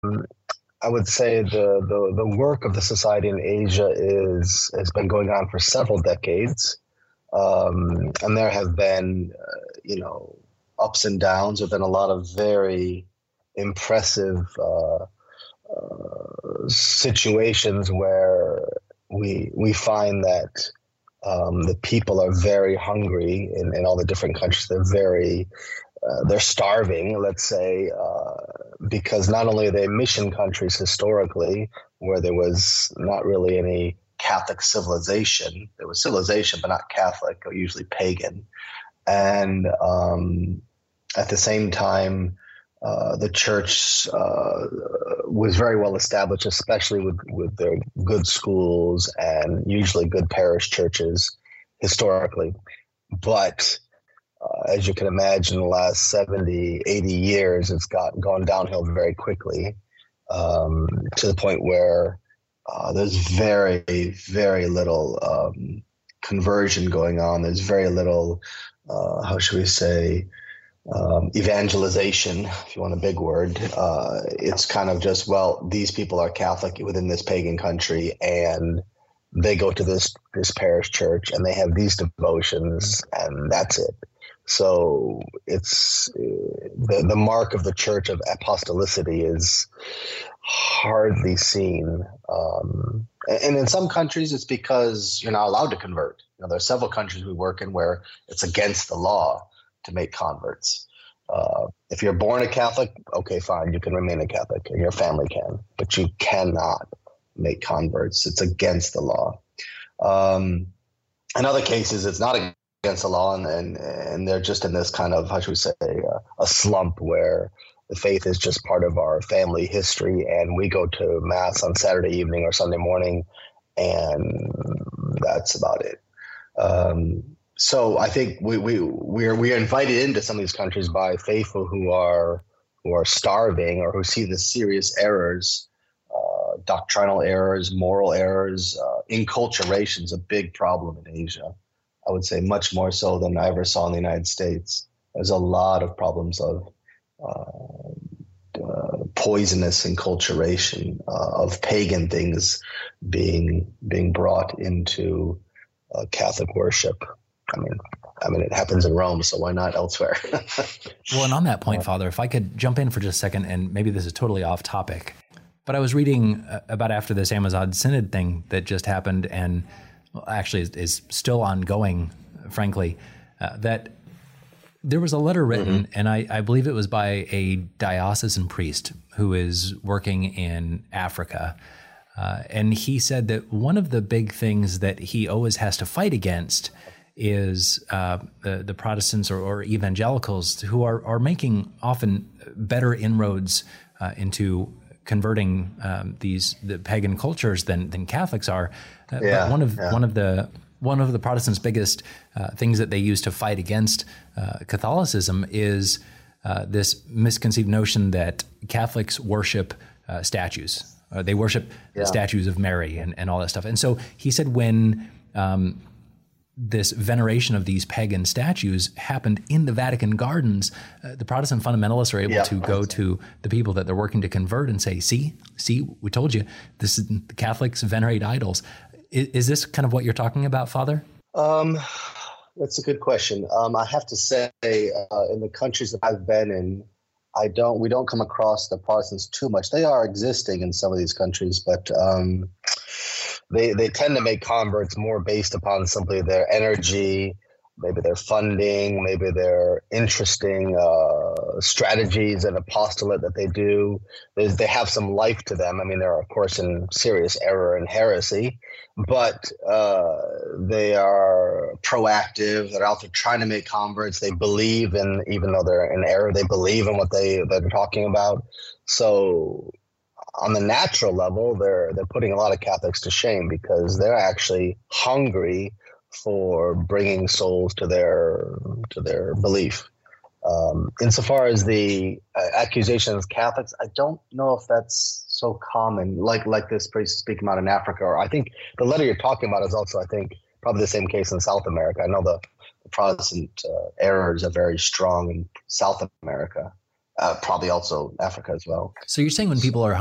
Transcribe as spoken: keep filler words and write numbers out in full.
I would say the, the, the work of the society in Asia is has been going on for several decades, um, and there have been, uh, you know, ups and downs. There've been a lot of very impressive uh, uh, situations where we we find that um, the people are very hungry in, in all the different countries. They're very uh, they're starving, let's say, uh, because not only are they mission countries historically, where there was not really any Catholic civilization. There was civilization, but not Catholic, or usually pagan. And um, at the same time, uh, the church uh, was very well established, especially with, with their good schools and usually good parish churches historically. But uh, as you can imagine, the last seventy, eighty years, it's got gone downhill very quickly, um, to the point where uh, there's very, very little um, conversion going on. There's very little, uh, how should we say, um, evangelization, if you want a big word. Uh, it's kind of just, well, these people are Catholic within this pagan country, and they go to this this parish church, and they have these devotions, and that's it. So it's uh, the the mark of the Church of apostolicity is hardly seen, um, and in some countries it's because you're not allowed to convert. You know, there are several countries we work in where it's against the law to make converts. Uh, if you're born a Catholic, okay, fine, you can remain a Catholic, and your family can, but you cannot make converts. It's against the law. Um, in other cases, it's not against the law, and, and and they're just in this kind of, how should we say, uh, a slump where the faith is just part of our family history, and we go to mass on Saturday evening or Sunday morning, and that's about it. Um, so I think we we we're we are invited into some of these countries by faithful who are who are starving, or who see the serious errors, uh, doctrinal errors, moral errors. Uh, enculturation is a big problem in Asia. I would say much more so than I ever saw in the United States. There's a lot of problems of uh, uh, poisonous enculturation, uh, of pagan things being being brought into uh, Catholic worship. I mean, I mean, it happens in Rome, so why not elsewhere? Well, and on that point, Father, if I could jump in for just a second, and maybe this is totally off topic, but I was reading about after this Amazon Synod thing that just happened, and actually is, is still ongoing, frankly, uh, that there was a letter written, mm-hmm. and I, I believe it was by a diocesan priest who is working in Africa. Uh, and he said that one of the big things that he always has to fight against is uh, the, the Protestants or, or evangelicals who are, are making often better inroads uh, into converting um, these the pagan cultures than than Catholics are. Uh, yeah, but one of yeah. one of the one of the Protestants' biggest uh, things that they use to fight against uh, Catholicism is uh, this misconceived notion that Catholics worship uh, statues. Uh, they worship yeah. statues of Mary and, and all that stuff. And so he said when um, this veneration of these pagan statues happened in the Vatican gardens, uh, the Protestant fundamentalists are able yeah. to go to the people that they're working to convert and say, see, see, we told you, this is the Catholics venerate idols. Is, is this kind of what you're talking about, Father? Um, that's a good question. Um, I have to say, uh, in the countries that I've been in, I don't, we don't come across the Protestants too much. They are existing in some of these countries, but um, they they tend to make converts more based upon simply their energy, maybe their funding, maybe their interesting uh, strategies and apostolate that they do. There's, they have some life to them. I mean, they're of course in serious error and heresy, but uh, they are proactive. They're out there trying to make converts. They believe in, even though they're in error, they believe in what they they're talking about. So on the natural level, they're they're putting a lot of Catholics to shame because they're actually hungry for bringing souls to their to their belief. Um, insofar as the uh, accusation of Catholics, I don't know if that's so common, like like this priest speaking about in Africa. Or I think the letter you're talking about is also, I think, probably the same case in South America. I know the, the Protestant uh, errors are very strong in South America. uh, probably also Africa as well. So you're saying when people are